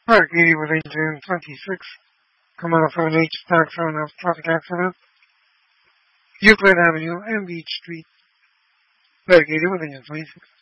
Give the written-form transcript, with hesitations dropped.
Park 80 with engine 26. Coming off of an H stack zone of traffic accident. Euclid Avenue and Beach Street. Park 80 with engine 26.